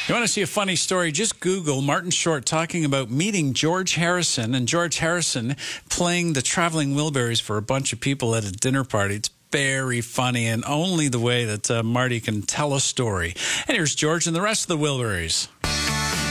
You want to see a funny story? Just Google Martin Short talking about meeting George Harrison and George Harrison playing the Traveling Wilburys for a bunch of people at a dinner party. It's very funny and only the way that Marty can tell a story. And here's George and the rest of the Wilburys.